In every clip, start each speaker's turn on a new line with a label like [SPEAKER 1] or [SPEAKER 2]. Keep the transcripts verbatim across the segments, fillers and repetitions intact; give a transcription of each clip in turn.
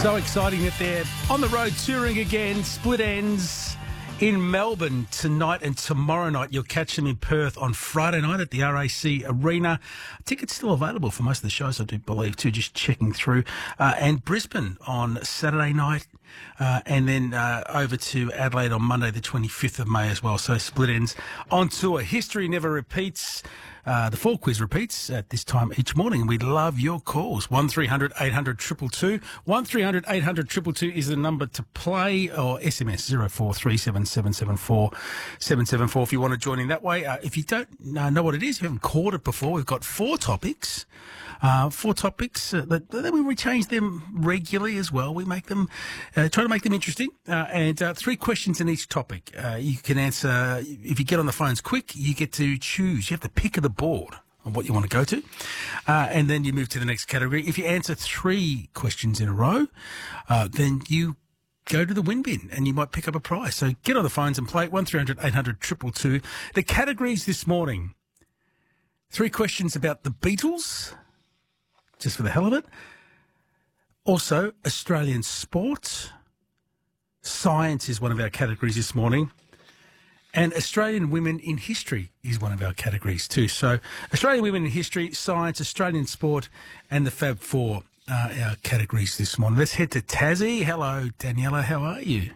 [SPEAKER 1] So exciting that they're on the road touring again. Split Ends in Melbourne tonight and tomorrow night. You'll catch them in Perth on Friday night at the R A C Arena. Tickets still available for most of the shows, I do believe, too, just checking through. Uh, and Brisbane on Saturday night. Uh, and then uh, over to Adelaide on Monday, the twenty-fifth of May as well. So Split Ends on tour. History never repeats. Uh, the fall quiz repeats at this time each morning. We love your calls. one three hundred eight hundred two two two. one three hundred eight hundred two two two is the number to play, or S M S zero four three seven seven seven four seven seven four if you want to join in that way. Uh, if you don't uh, know what it is, you haven't caught it before, we've got four topics. Uh, four topics uh, that, that we, we change them regularly as well. We make them, uh, try to make them interesting. Uh, and uh, three questions in each topic. Uh, you can answer, if you get on the phones quick, you get to choose. You have the pick of the board on what you want to go to. Uh, and then you move to the next category. If you answer three questions in a row, uh, then you go to the win bin and you might pick up a prize. So get on the phones and play one three hundred eight hundred two two two. The categories this morning: three questions about the Beatles, just for the hell of it. Also, Australian sport. Science is one of our categories this morning. And Australian women in history is one of our categories too. So Australian women in history, science, Australian sport, and the Fab Four are our categories this morning. Let's head to Tassie. Hello, Daniela. How are you?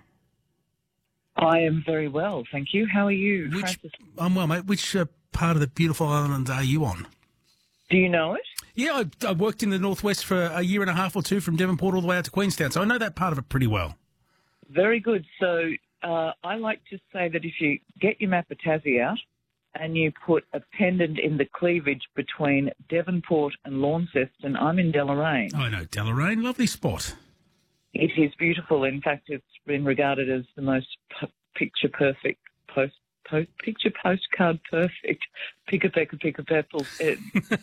[SPEAKER 2] I am very well, thank you. How are you,
[SPEAKER 1] Which,
[SPEAKER 2] Francis?
[SPEAKER 1] I'm well, mate. Which uh, part of the beautiful island are you on?
[SPEAKER 2] Do you know it?
[SPEAKER 1] Yeah, I, I worked in the northwest for a year and a half or two, from Devonport all the way out to Queenstown, so I know that part of it pretty well.
[SPEAKER 2] Very good. So uh, I like to say that if you get your map of Tassie out and you put a pendant in the cleavage between Devonport and Launceston, I'm in Deloraine.
[SPEAKER 1] I know Deloraine, lovely spot.
[SPEAKER 2] It is beautiful. In fact, it's been regarded as the most p- picture-perfect post Post, picture postcard perfect, pick a peck a pick a pebble in,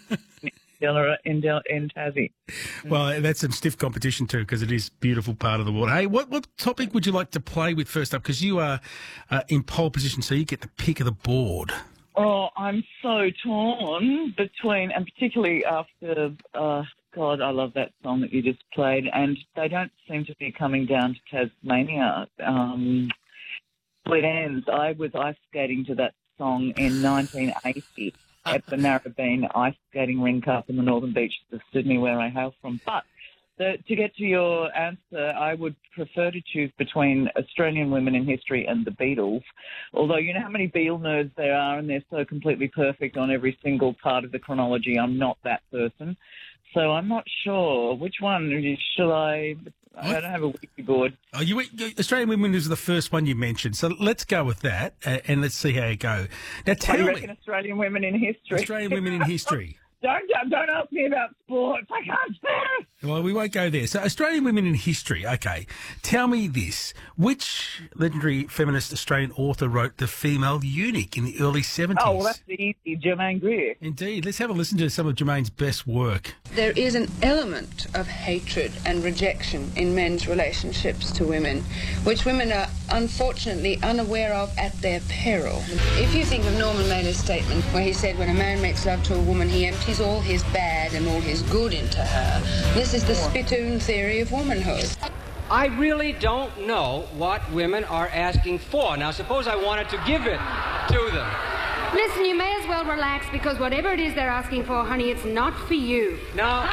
[SPEAKER 2] in, in Tassie.
[SPEAKER 1] Well, that's some stiff competition too, because it is a beautiful part of the world. Hey, what, what topic would you like to play with first up? Because you are uh, in pole position, so you get the pick of the board.
[SPEAKER 2] Oh, I'm so torn between, and particularly after, uh, God, I love that song that you just played, and they don't seem to be coming down to Tasmania. Um, Split Ends. I was ice skating to that song in nineteen eighty at the Narrabeen Ice Skating Rink up in the northern beaches of Sydney, where I hail from. But the, to get to your answer, I would prefer to choose between Australian women in history and the Beatles. Although you know how many Beatle nerds there are, and they're so completely perfect on every single part of the chronology. I'm not that person. So I'm not sure. Which one should I... I don't have a wiki board.
[SPEAKER 1] Oh, you, Australian women is the first one you mentioned, so let's go with that, uh, and let's see how you go. Now, tell
[SPEAKER 2] oh, you
[SPEAKER 1] me,
[SPEAKER 2] reckon Australian women in history?
[SPEAKER 1] Australian women in history.
[SPEAKER 2] don't don't ask me about sports. I can't stand it.
[SPEAKER 1] Well, we won't go there. So, Australian women in history. Okay, tell me this: which legendary feminist Australian author wrote *The Female Eunuch* in the early seventies?
[SPEAKER 2] Oh, well, that's easy. Germaine Greer.
[SPEAKER 1] Indeed. Let's have a listen to some of Germaine's best work.
[SPEAKER 3] There is an element of hatred and rejection in men's relationships to women, which women are unfortunately unaware of at their peril. If you think of Norman Mailer's statement where he said when a man makes love to a woman, he empties all his bad and all his good into her. This is the spittoon theory of womanhood.
[SPEAKER 4] I really don't know what women are asking for. Now, suppose I wanted to give it to them.
[SPEAKER 5] Listen, you may as well relax, because whatever it is they're asking for, honey, it's not for you.
[SPEAKER 4] No.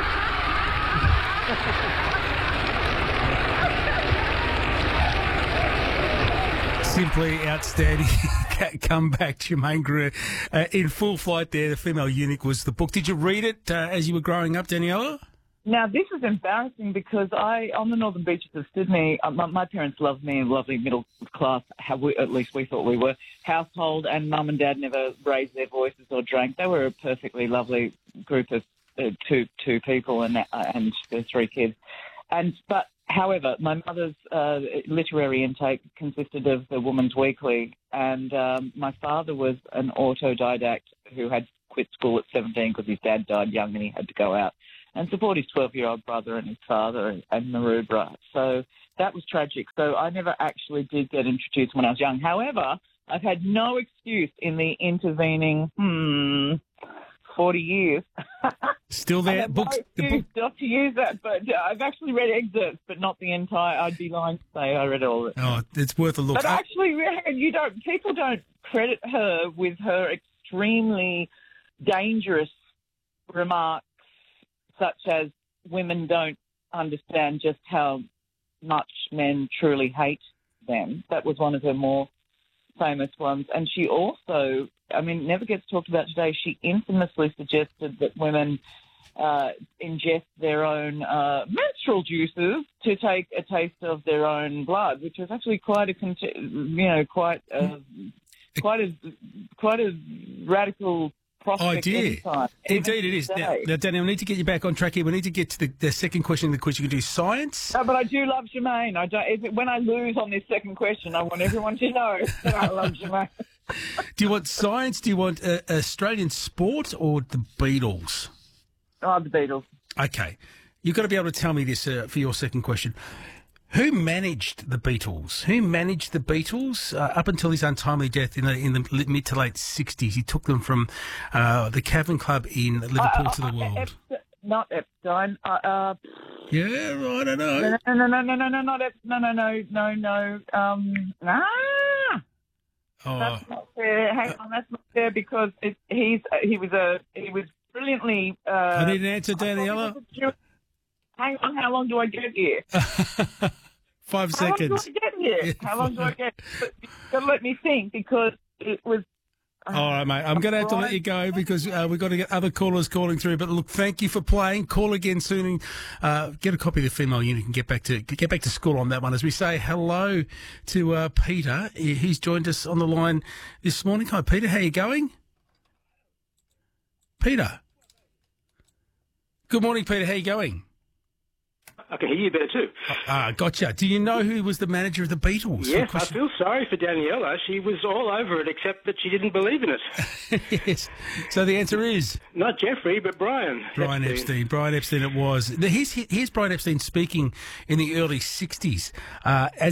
[SPEAKER 1] Simply outstanding comeback, Germaine Greer, uh, in full flight there. The Female Eunuch was the book. Did you read it uh, as you were growing up, Daniela?
[SPEAKER 2] Now, this is embarrassing because I, on the northern beaches of Sydney, uh, my, my parents loved me, a lovely middle class, how we, at least we thought we were, household, and mum and dad never raised their voices or drank. They were a perfectly lovely group of uh, two two people and uh, and their three kids. And but however, my mother's uh, literary intake consisted of the Woman's Weekly, and um, my father was an autodidact who had quit school at seventeen because his dad died young and he had to go out and support his twelve-year-old brother and his father and, and Maroubra. So that was tragic. So I never actually did get introduced when I was young. However, I've had no excuse in the intervening, hmm, forty years.
[SPEAKER 1] Still there?
[SPEAKER 2] I
[SPEAKER 1] Books, the
[SPEAKER 2] refuse
[SPEAKER 1] book,
[SPEAKER 2] not to use that, but uh, I've actually read excerpts, but not the entire. I'd be lying to say I read all of it.
[SPEAKER 1] oh, it's worth a look.
[SPEAKER 2] But
[SPEAKER 1] Uh,
[SPEAKER 2] actually, you don't. People don't credit her with her extremely dangerous remarks, such as women don't understand just how much men truly hate them. That was one of her more famous ones. And she also, I mean, never gets talked about today, she infamously suggested that women uh, ingest their own uh, menstrual juices to take a taste of their own blood, which was actually quite a, con- you know, quite a, quite a, quite a radical prospect.
[SPEAKER 1] idea.
[SPEAKER 2] Anytime,
[SPEAKER 1] Indeed, it is. Now,
[SPEAKER 2] today.
[SPEAKER 1] now, Danny, I need to get you back on track here. We need to get to the, the second question of the quiz. You can do science.
[SPEAKER 2] No, but I do love Jermaine. I don't. If, when I lose on this second question, I want everyone to know that I love Jermaine.
[SPEAKER 1] Do you want science? Do you want uh, Australian sport or the Beatles?
[SPEAKER 2] Oh, the Beatles.
[SPEAKER 1] Okay. You've got to be able to tell me this uh, for your second question. Who managed the Beatles? Who managed the Beatles uh, up until his untimely death in the, in the mid to late sixties? He took them from uh, the Cavern Club in Liverpool
[SPEAKER 2] Uh,
[SPEAKER 1] to the
[SPEAKER 2] uh,
[SPEAKER 1] world.
[SPEAKER 2] Epstein, not Epstein. Uh, uh,
[SPEAKER 1] Yeah, I don't know.
[SPEAKER 2] no, no, no, no, no, no, not Epstein. No, no, no, no, no. Um, ah,
[SPEAKER 1] Oh,
[SPEAKER 2] that's not fair. Hang on, that's not fair because it, he's uh, he was a he was brilliantly. Uh,
[SPEAKER 1] I need an answer,
[SPEAKER 2] I thought he
[SPEAKER 1] Daniela.
[SPEAKER 2] was a Jew- Hang on, how long do I get here?
[SPEAKER 1] Five
[SPEAKER 2] How long do
[SPEAKER 1] seconds.
[SPEAKER 2] I get here?
[SPEAKER 1] Yeah,
[SPEAKER 2] How long do I get? But you've got to let me think because it was.
[SPEAKER 1] All right, mate. I'm going to have to let you go because uh, we've got to get other callers calling through. But look, thank you for playing. Call again soon and uh, get a copy of the Female Unit and get back to get back to school on that one. As we say hello to uh, Peter, He- he's joined us on the line this morning. Hi, Peter. How you going? Peter. Good morning, Peter. How you going?
[SPEAKER 6] I can hear you better too.
[SPEAKER 1] Ah, gotcha. Do you know who was the manager of the Beatles?
[SPEAKER 6] Yes, I
[SPEAKER 1] Question-
[SPEAKER 6] feel sorry for Daniela. She was all over it, except that she didn't believe in it.
[SPEAKER 1] Yes. So the answer is
[SPEAKER 6] Not Jeffrey, but Brian.
[SPEAKER 1] Brian Epstein. Brian Epstein it was. Here's, here's Brian Epstein speaking in the early sixties uh, as